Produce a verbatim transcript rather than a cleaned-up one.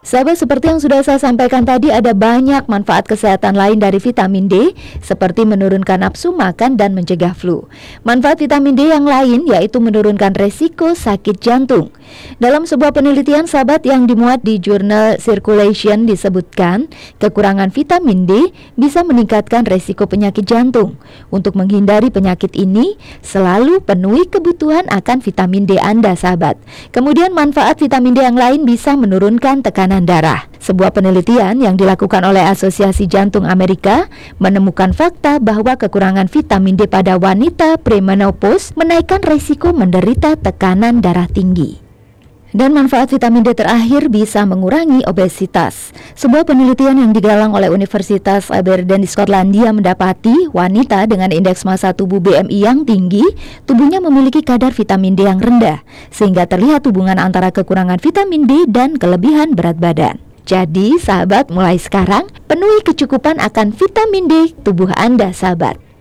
Sahabat, seperti yang sudah saya sampaikan tadi, ada banyak manfaat kesehatan lain dari vitamin D, seperti menurunkan nafsu makan dan mencegah flu. Manfaat vitamin D yang lain yaitu menurunkan resiko sakit jantung. Dalam sebuah penelitian, sahabat, yang dimuat di jurnal Circulation disebutkan, kekurangan vitamin D bisa meningkatkan resiko penyakit jantung. Untuk menghindari penyakit ini, selalu penuhi kebutuhan akan vitamin D Anda, sahabat. Kemudian manfaat vitamin D yang lain bisa menurunkan tekanan darah. Sebuah penelitian yang dilakukan oleh Asosiasi Jantung Amerika menemukan fakta bahwa kekurangan vitamin D pada wanita premenopause menaikkan risiko menderita tekanan darah tinggi. Dan manfaat vitamin D terakhir bisa mengurangi obesitas. Sebuah penelitian yang digalang oleh Universitas Aberdeen di Skotlandia mendapati wanita dengan indeks massa tubuh B M I yang tinggi, tubuhnya memiliki kadar vitamin D yang rendah, sehingga terlihat hubungan antara kekurangan vitamin D dan kelebihan berat badan. Jadi, sahabat, mulai sekarang penuhi kecukupan akan vitamin D tubuh Anda, sahabat.